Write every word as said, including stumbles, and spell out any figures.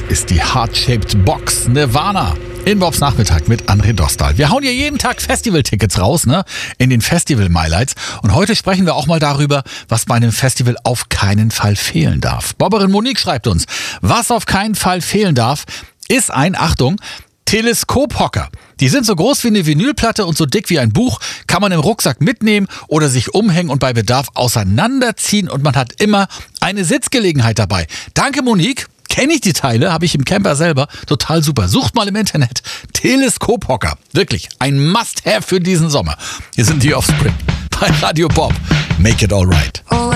ist die Heart-Shaped Box Nirvana. In Bobs Nachmittag mit André Dostal. Wir hauen ja jeden Tag Festival-Tickets raus, ne? In den Festival-Highlights. Und heute sprechen wir auch mal darüber, was bei einem Festival auf keinen Fall fehlen darf. Bobberin Monique schreibt uns, was auf keinen Fall fehlen darf, ist ein, Achtung, Teleskophocker. Die sind so groß wie eine Vinylplatte und so dick wie ein Buch, kann man im Rucksack mitnehmen oder sich umhängen und bei Bedarf auseinanderziehen und man hat immer eine Sitzgelegenheit dabei. Danke Monique. Kenne ich die Teile, habe ich im Camper selber. Total super. Sucht mal im Internet. Teleskophocker. Wirklich ein Must-Have für diesen Sommer. Hier sind die Offspring bei Radio Bob. Make it alright.